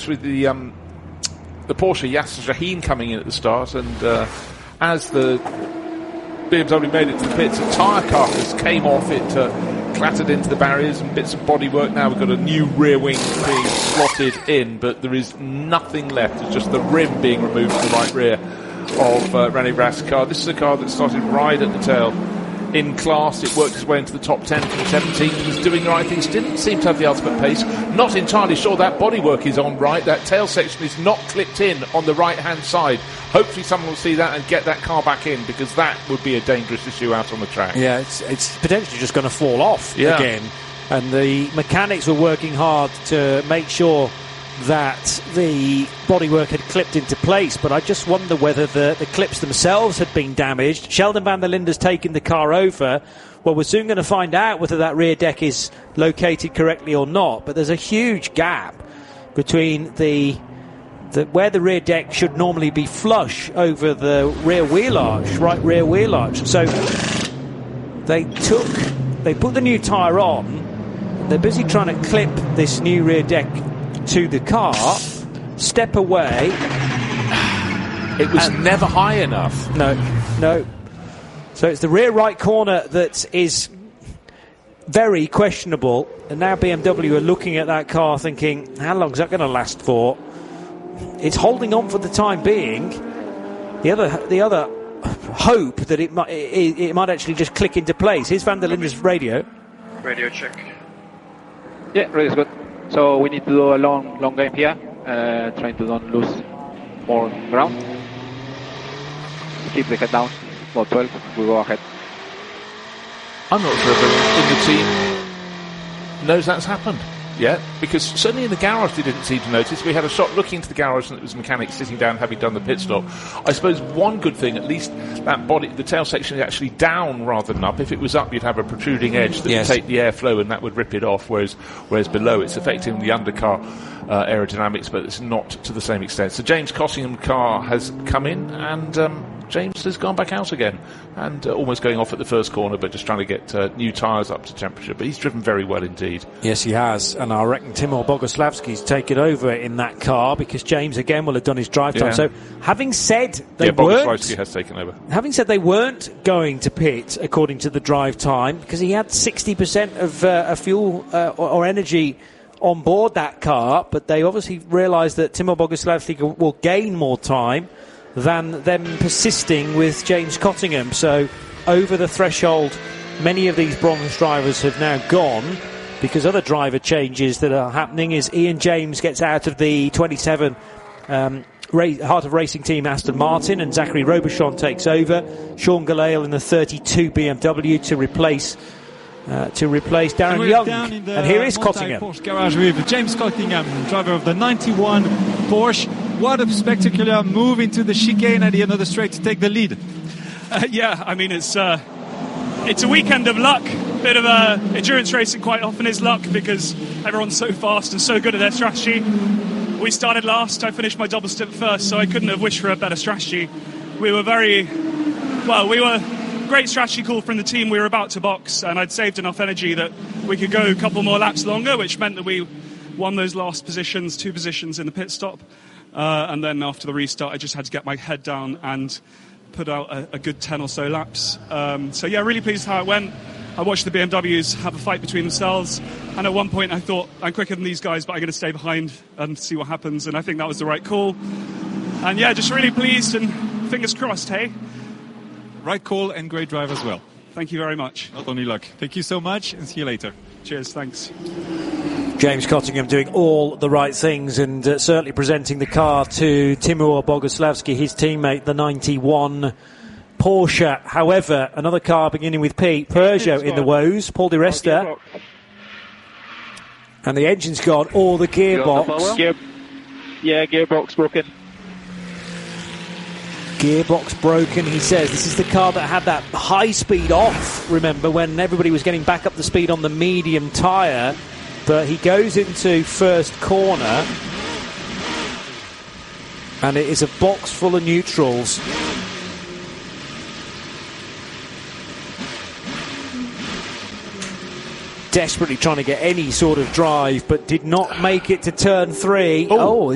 case with the Porsche Yasser Shahin coming in at the start, and as the BMW made it to the pits, a tyre carcass came off it, clattered into the barriers, and bits of bodywork. Now we've got a new rear wing being slotted in, but there is nothing left. It's just the rim being removed from the right rear of René Rast's car. This is a car that started right at the tail in class. It worked its way into the top 10 from 17th, was doing the right things, didn't seem to have the ultimate pace. Not entirely sure that bodywork is on right. That tail section is not clipped in on the right hand side. Hopefully someone will see that and get that car back in, because that would be a dangerous issue out on the track. Yeah, it's potentially just going to fall off again. And the mechanics were working hard to make sure that the bodywork had clipped into place, but I just wonder whether the clips themselves had been damaged. Sheldon van der Linde's taken the car over. Well, we're soon going to find out whether that rear deck is located correctly or not, but there's a huge gap between where the rear deck should normally be flush over the rear wheel arch, right rear wheel arch. So they put the new tyre on. They're busy trying to clip this new rear deck to the car, step away. It was never high enough. No. So it's the rear right corner that is very questionable, and now BMW are looking at that car thinking, how long is that going to last for? It's holding on for the time being. The other hope that it might actually just click into place. Here's van der Linde's radio. Radio check. Yeah, radio's good. So we need to do a long game here, trying to don't lose more ground. Keep the head down, about 12, we go ahead. I'm not sure if everyone in the team knows that's happened yet, because certainly in the garage they didn't seem to notice. We had a shot looking into the garage and it was mechanics sitting down having done the pit stop. I suppose one good thing, at least that the tail section is actually down rather than up. If it was up, you'd have a protruding edge that would take the airflow and that would rip it off, whereas below it's affecting the undercar aerodynamics, but it's not to the same extent. So James Cottingham car has come in, and James has gone back out again, and almost going off at the first corner, but just trying to get new tyres up to temperature. But he's driven very well indeed. Yes, he has, and I reckon Timur Boguslavski's taken over in that car, because James again will have done his drive time. So having said Boguslavski has taken over. Having said they weren't going to pit according to the drive time, because he had 60% of fuel or energy on board that car, but they obviously realised that Timur Boguslavski will gain more time than them persisting with James Cottingham. So over the threshold, many of these bronze drivers have now gone, because other driver changes that are happening is Ian James gets out of the 27 Heart of Racing team Aston Martin, and Zachary Robichon takes over. Sean Gelael in the 32 BMW to replace Darren Young. And here is Cottingham. Porsche garage with James Cottingham, driver of the 91 Porsche. What a spectacular move into the chicane at the end of the straight to take the lead. Yeah, I mean, it's a weekend of luck. Bit of endurance racing quite often is luck, because everyone's so fast and so good at their strategy. We started last, I finished my double stint first, so I couldn't have wished for a better strategy. We were great strategy call from the team. We were about to box, and I'd saved enough energy that we could go a couple more laps longer, which meant that we won those last positions, 2 positions in the pit stop. And then after the restart, I just had to get my head down and put out a good 10 or so laps. So yeah, really pleased how it went. I watched the BMWs have a fight between themselves, and at one point I thought, I'm quicker than these guys, but I'm going to stay behind and see what happens, and I think that was the right call. And yeah, just really pleased, and fingers crossed, hey? Right call and great drive as well. Thank you very much. Not only luck. Thank you so much, and see you later. Cheers, thanks. James Cottingham doing all the right things, and certainly presenting the car to Timur Boguslavski, his teammate, the 91 Porsche. However, another car beginning with P, Peugeot in the woes, Paul Di Resta. And the engine's gone, or the gearbox. Gearbox broken. Gearbox broken, he says. This is the car that had that high speed off, remember, when everybody was getting back up the speed on the medium tyre. But he goes into first corner, and it is a box full of neutrals. Desperately trying to get any sort of drive, but did not make it to turn 3. Oh,